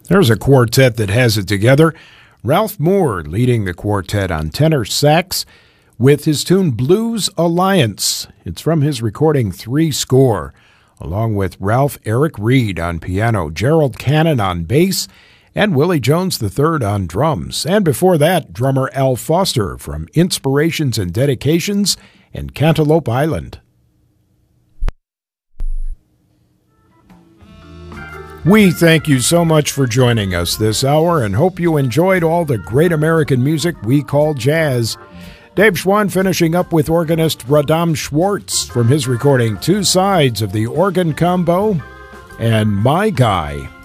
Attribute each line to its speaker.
Speaker 1: There's a quartet that has it together. Ralph Moore leading the quartet on tenor sax with his tune Blues Alliance. It's from his recording Three Score, along with Ralph Eric Reed on piano, Gerald Cannon on bass, and Willie Jones III on drums. And before that, drummer Al Foster from Inspirations and Dedications and Cantaloupe Island. We thank you so much for joining us this hour and hope you enjoyed all the great American music we call jazz. Dave Schwann finishing up with organist Radam Schwartz from his recording Two Sides of the Organ Combo and My Guy.